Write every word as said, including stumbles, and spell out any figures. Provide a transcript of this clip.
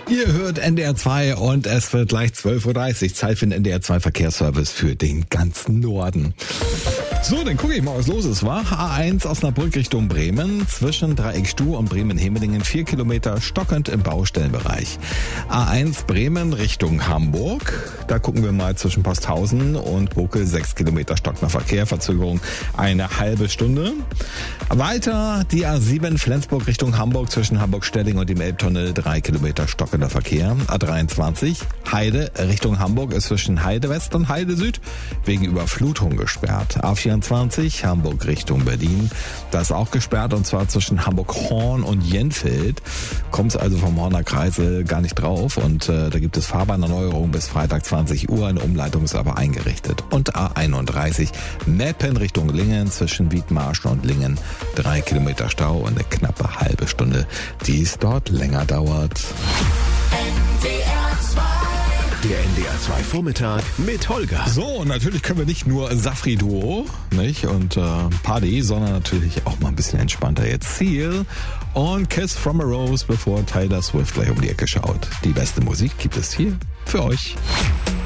Ihr hört N D R zwei und es wird gleich zwölf Uhr dreißig. Zeit für den N D R zwei Verkehrsservice für den ganzen Norden. So, dann gucke ich mal, was los ist, wa? A eins Osnabrück Richtung Bremen, zwischen Dreieckstuh und Bremen-Hemelingen, vier Kilometer stockend im Baustellenbereich. A eins Bremen Richtung Hamburg, da gucken wir mal zwischen Posthausen und Buckel, sechs Kilometer stockender Verkehr, Verzögerung eine halbe Stunde. Weiter die A sieben Flensburg Richtung Hamburg, zwischen Hamburg-Stelling und dem Elbtunnel, drei Kilometer stockender Verkehr. A dreiundzwanzig Heide Richtung Hamburg ist zwischen Heide West und Heide Süd wegen Überflutung gesperrt. A vierundzwanzig Hamburg Richtung Berlin, da ist auch gesperrt und zwar zwischen Hamburg-Horn und Jenfeld. Kommt es also vom Horner Kreisel gar nicht drauf und äh, da gibt es Fahrbahnerneuerung bis Freitag zwanzig Uhr, eine Umleitung ist aber eingerichtet. Und A einunddreißig Meppen Richtung Lingen, zwischen Wiedmarschen und Lingen, drei Kilometer Stau und eine knappe halbe Stunde, die es dort länger dauert. Der N D R zwei Vormittag mit Holger. So, und natürlich können wir nicht nur Safri-Duo, nicht, und äh, Party, sondern natürlich auch mal ein bisschen entspannter jetzt. Seal und Kiss from a Rose, bevor Taylor Swift gleich um die Ecke schaut. Die beste Musik gibt es hier für euch.